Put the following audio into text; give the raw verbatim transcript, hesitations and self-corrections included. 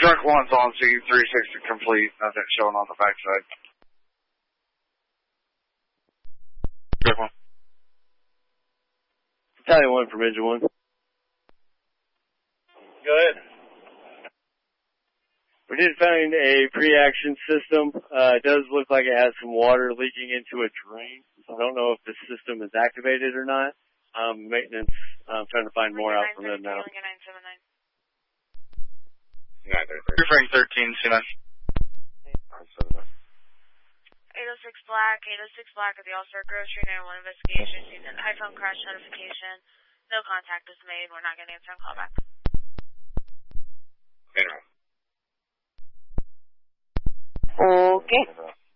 Truck one's on scene, three sixty complete. Nothing showing on the backside. Truck one. Battalion one from engine one. Go ahead. We did find a pre-action system. Uh, it does look like it has some water leaking into a drain. So I don't know if the system is activated or not. Um, maintenance, I'm trying to find more out from them now. nine seven nine. Refrain thirteen, C nine. eight oh six Black, eight oh six Black at the All-Star Grocery, nine one investigation, seen a high phone crash notification. No contact was made. We're not going to answer on callback. Okay.